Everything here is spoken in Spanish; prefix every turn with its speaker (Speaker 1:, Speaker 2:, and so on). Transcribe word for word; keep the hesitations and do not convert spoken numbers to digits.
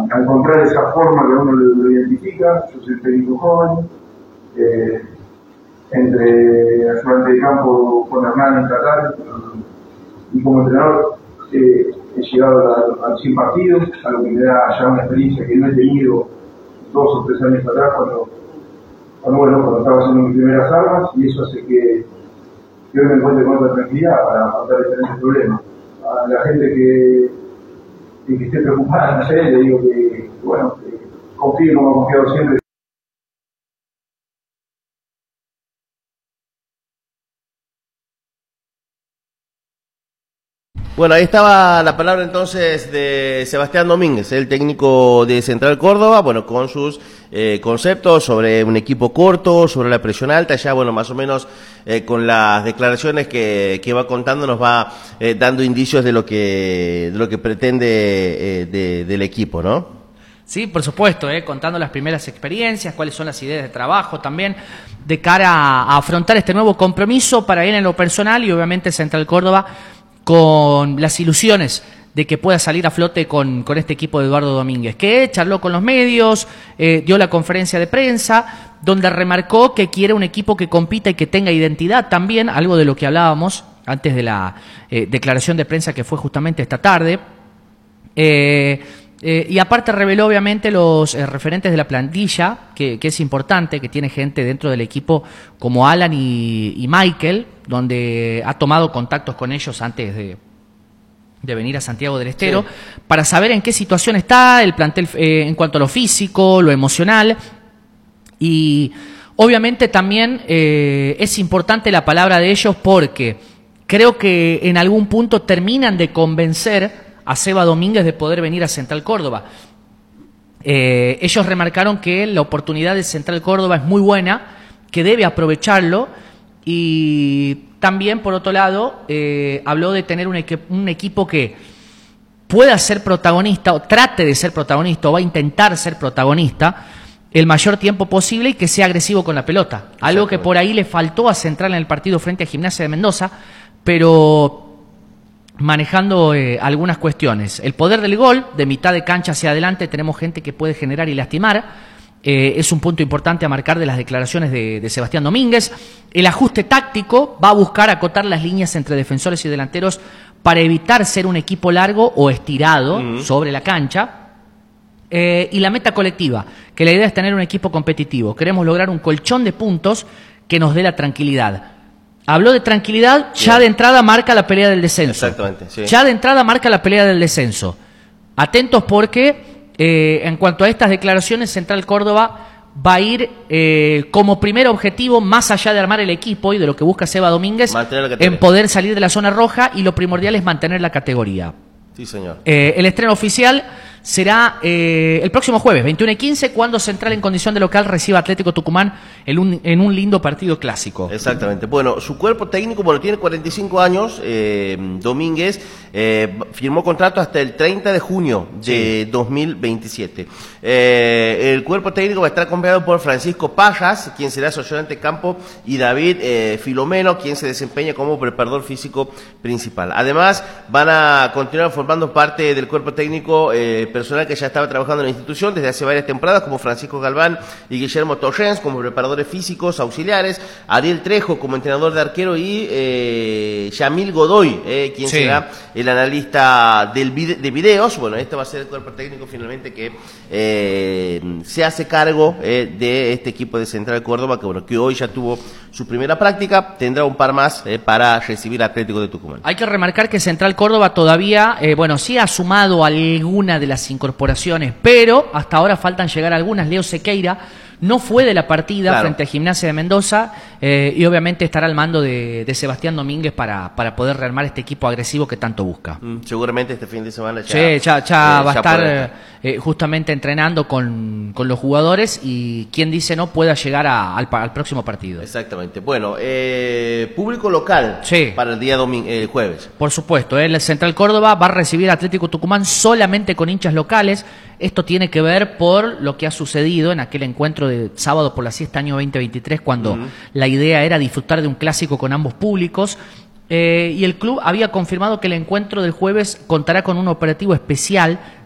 Speaker 1: a encontrar esa forma que uno lo, lo identifica. Yo soy técnico joven, eh, entre ayudante de campo con Hernán en Qatar y como entrenador eh, he llegado a, a cien partidos, algo que me da ya una experiencia que no he tenido dos o tres años atrás cuando, cuando, bueno, cuando estaba haciendo mis primeras armas, y eso hace que, que hoy me encuentre con otra tranquilidad para afrontar diferentes problemas. A la gente que, que esté preocupada, no sé, le digo que, bueno, que confío como he confiado siempre.
Speaker 2: Bueno, ahí estaba la palabra entonces de Sebastián Domínguez, el técnico de Central Córdoba, bueno, con sus eh, conceptos sobre un equipo corto, sobre la presión alta, ya bueno, más o menos eh, con las declaraciones que, que va contando nos va eh, dando indicios de lo que, de lo que pretende eh, de, del equipo, ¿no?
Speaker 3: Sí, por supuesto, eh, contando las primeras experiencias, cuáles son las ideas de trabajo también de cara a, a afrontar este nuevo compromiso para ir en lo personal y obviamente Central Córdoba con las ilusiones de que pueda salir a flote con, con este equipo de Eduardo Domínguez, que charló con los medios, eh, dio la conferencia de prensa, donde remarcó que quiere un equipo que compita y que tenga identidad también, algo de lo que hablábamos antes de la eh, declaración de prensa que fue justamente esta tarde. Eh, eh, y aparte reveló obviamente los eh, referentes de la plantilla, que, que es importante, que tiene gente dentro del equipo como Alan y, y Michael, donde ha tomado contactos con ellos antes de, de venir a Santiago del Estero, sí, para saber en qué situación está el plantel eh, en cuanto a lo físico, lo emocional, y obviamente también eh, es importante la palabra de ellos porque creo que en algún punto terminan de convencer a Seba Domínguez de poder venir a Central Córdoba. Eh, ellos remarcaron que la oportunidad de Central Córdoba es muy buena, que debe aprovecharlo, y también, por otro lado, eh, habló de tener un, equ un equipo que pueda ser protagonista, o trate de ser protagonista, o va a intentar ser protagonista el mayor tiempo posible y que sea agresivo con la pelota. Algo que por ahí le faltó a Central en el partido frente a Gimnasia de Mendoza, pero manejando eh, algunas cuestiones. El poder del gol, de mitad de cancha hacia adelante, tenemos gente que puede generar y lastimar. Eh, es un punto importante a marcar de las declaraciones de, de Sebastián Domínguez. El ajuste táctico va a buscar acotar las líneas entre defensores y delanteros para evitar ser un equipo largo o estirado uh-huh. sobre la cancha. Eh, y la meta colectiva, que la idea es tener un equipo competitivo. Queremos lograr un colchón de puntos que nos dé la tranquilidad. Habló de tranquilidad, ya Bien. de entrada marca la pelea del descenso.
Speaker 2: Exactamente, sí.
Speaker 3: Ya de entrada marca la pelea del descenso. Atentos porque eh, en cuanto a estas declaraciones, Central Córdoba va a ir eh, como primer objetivo, más allá de armar el equipo y de lo que busca Seba Domínguez, en poder salir de la zona roja, y lo primordial es mantener la categoría.
Speaker 2: Sí, señor.
Speaker 3: Eh, el estreno oficial será eh, el próximo jueves, veintiuno y quince, cuando Central en condición de local reciba Atlético Tucumán en un, en un lindo partido clásico.
Speaker 2: Exactamente. Bueno, su cuerpo técnico, bueno, tiene cuarenta y cinco años, eh, Domínguez, eh, firmó contrato hasta el treinta de junio de sí. dos mil veintisiete. Eh, el cuerpo técnico va a estar acompañado por Francisco Pajas, quien será su ayudante de campo, y David eh, Filomeno, quien se desempeña como preparador físico principal. Además, van a continuar formando parte del cuerpo técnico eh, personal que ya estaba trabajando en la institución desde hace varias temporadas, como Francisco Galván y Guillermo Torrens como preparadores físicos auxiliares, Ariel Trejo como entrenador de arquero y eh, Yamil Godoy, eh, quien sí. será el analista del vide de videos. Bueno, este va a ser el cuerpo técnico finalmente que eh, se hace cargo eh, de este equipo de Central Córdoba, que bueno, que hoy ya tuvo su primera práctica, tendrá un par más eh, para recibir Atlético de Tucumán.
Speaker 3: Hay que remarcar que Central Córdoba todavía, eh, bueno, sí ha sumado alguna de las incorporaciones, pero hasta ahora faltan llegar algunas. Leo Sequeira no fue de la partida claro. frente a Gimnasia de Mendoza eh, y obviamente estará al mando de, de Sebastián Domínguez para, para poder rearmar este equipo agresivo que tanto busca.
Speaker 2: Mm, seguramente este fin de semana ya,
Speaker 3: sí, ya, ya
Speaker 2: eh,
Speaker 3: va a
Speaker 2: ya
Speaker 3: estar eh, justamente entrenando con, con los jugadores, y quien dice no pueda llegar a, al, al próximo partido.
Speaker 2: Exactamente. Bueno, eh, público local sí. para el día domingo, el jueves.
Speaker 3: Por supuesto, eh, el Central Córdoba va a recibir a Atlético Tucumán solamente con hinchas locales. Esto tiene que ver por lo que ha sucedido en aquel encuentro de sábado por la siesta año veinte veintitrés, cuando uh-huh. la idea era disfrutar de un clásico con ambos públicos. Eh, y el club había confirmado que el encuentro del jueves contará con un operativo especial